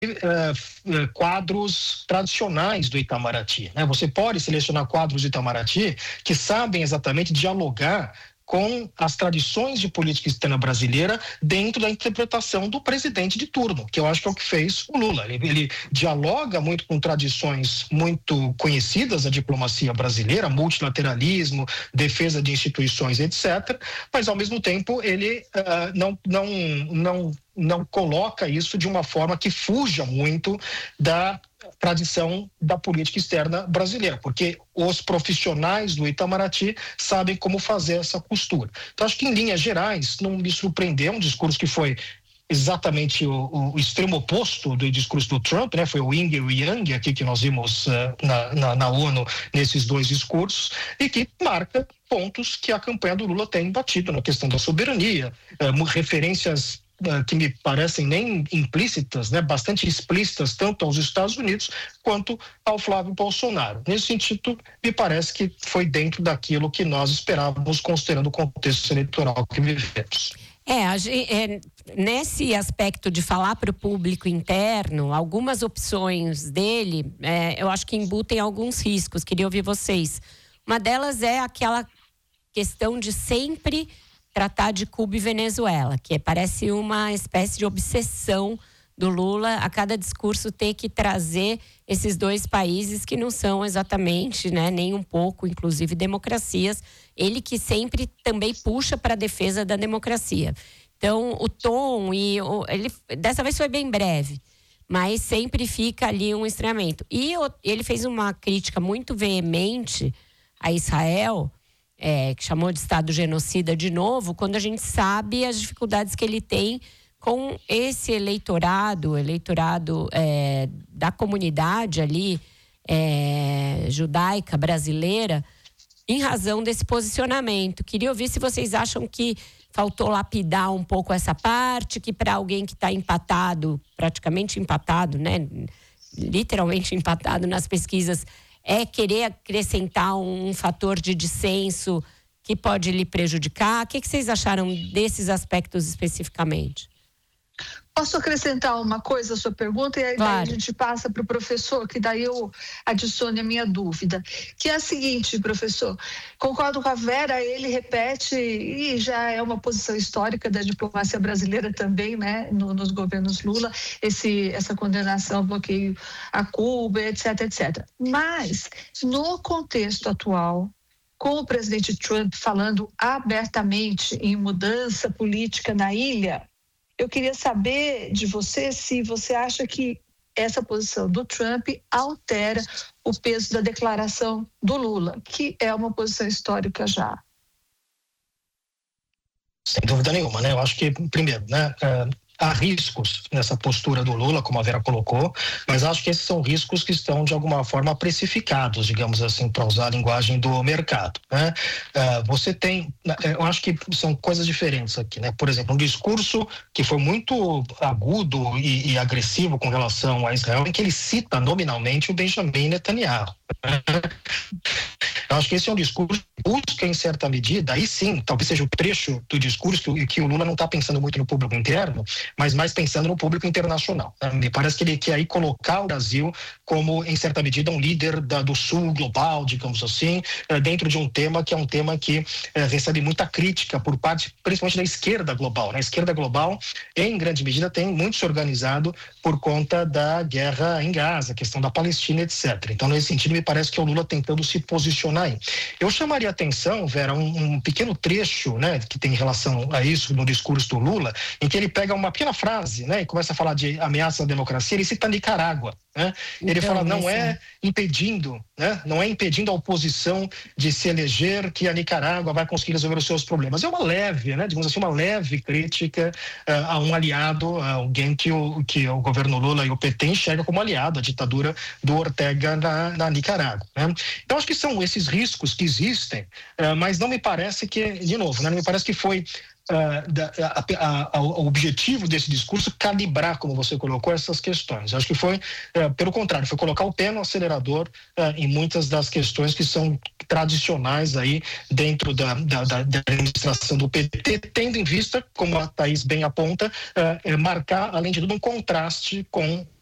quadros tradicionais do Itamaraty, né? Você pode selecionar quadros do Itamaraty que sabem exatamente dialogar com as tradições de política externa brasileira dentro da interpretação do presidente de turno, que eu acho que é o que fez o Lula. Ele dialoga muito com tradições muito conhecidas da diplomacia brasileira, multilateralismo, defesa de instituições, etc., mas ao mesmo tempo ele não coloca isso de uma forma que fuja muito da tradição da política externa brasileira, porque os profissionais do Itamaraty sabem como fazer essa costura. Então, acho que em linhas gerais não me surpreendeu um discurso que foi exatamente o extremo oposto do discurso do Trump, né? Foi o yin e o yang aqui que nós vimos na ONU nesses dois discursos, e que marca pontos que a campanha do Lula tem batido na questão da soberania, referências que me parecem nem implícitas, né, bastante explícitas, tanto aos Estados Unidos quanto ao Flávio Bolsonaro. Nesse sentido, me parece que foi dentro daquilo que nós esperávamos, considerando o contexto eleitoral que vivemos. Nesse aspecto de falar para o público interno, algumas opções dele, eu acho que embutem alguns riscos. Queria ouvir vocês. Uma delas é aquela questão de sempre tratar de Cuba e Venezuela, que parece uma espécie de obsessão do Lula a cada discurso ter que trazer esses dois países que não são exatamente, né, nem um pouco, inclusive, democracias. Ele que sempre também puxa para a defesa da democracia. Então, o tom, ele dessa vez foi bem breve, mas sempre fica ali um estranhamento. E ele fez uma crítica muito veemente a Israel, que chamou de Estado genocida de novo, quando a gente sabe as dificuldades que ele tem com esse eleitorado da comunidade ali judaica brasileira, em razão desse posicionamento. Queria ouvir se vocês acham que faltou lapidar um pouco essa parte, que para alguém que está empatado, praticamente empatado, né, literalmente empatado nas pesquisas, querer acrescentar um fator de dissenso que pode lhe prejudicar. O que vocês acharam desses aspectos especificamente? Posso acrescentar uma coisa à sua pergunta e aí claro. Daí a gente passa para o professor, que daí eu adiciono a minha dúvida, que é a seguinte, professor, concordo com a Vera, ele repete, e já é uma posição histórica da diplomacia brasileira também, né, nos governos Lula, essa condenação ao bloqueio a Cuba, etc, etc. Mas, no contexto atual, com o presidente Trump falando abertamente em mudança política na ilha, eu queria saber de você se você acha que essa posição do Trump altera o peso da declaração do Lula, que é uma posição histórica já. Sem dúvida nenhuma, né? Eu acho que, primeiro, né, há riscos nessa postura do Lula, como a Vera colocou, mas acho que esses são riscos que estão, de alguma forma, precificados, digamos assim, para usar a linguagem do mercado, né? Você tem, eu acho que são coisas diferentes aqui, né? Por exemplo, um discurso que foi muito agudo e agressivo com relação a Israel, em que ele cita nominalmente o Benjamin Netanyahu. Eu acho que esse é um discurso que busca, em certa medida, aí sim, talvez seja o trecho do discurso que o Lula não está pensando muito no público interno, mas mais pensando no público internacional. Me parece que ele quer aí colocar o Brasil como, em certa medida, um líder do sul global, digamos assim, dentro de um tema que é um tema que recebe muita crítica por parte, principalmente da esquerda global. A esquerda global, em grande medida, tem muito se organizado por conta da guerra em Gaza, a questão da Palestina, etc. Então, nesse sentido, me parece que é o Lula tentando se posicionar aí. Eu chamaria atenção, Vera, um pequeno trecho, né, que tem relação a isso no discurso do Lula, em que ele pega uma pequena frase, né, e começa a falar de ameaça à democracia. Ele cita Nicarágua, né? Ele fala, não é impedindo a oposição de se eleger que a Nicarágua vai conseguir resolver os seus problemas. É uma leve, né, digamos assim, uma leve crítica a um aliado, a alguém que o governo Lula e o PT enxergam como aliado, a ditadura do Ortega na Nicarágua, né? Então, acho que são esses riscos que existem, mas não me parece que, de novo, né, não me parece que foi o objetivo desse discurso calibrar, como você colocou, essas questões. Acho que foi, pelo contrário, foi colocar o pé no acelerador em muitas das questões que são tradicionais aí dentro da administração do PT, tendo em vista, como a Thaís bem aponta, marcar, além de tudo, um contraste com